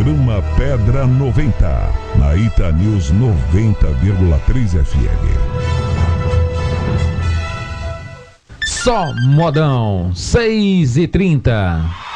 Programa Pedra 90, na Ita News 90,3 FM. Só modão, 6h30.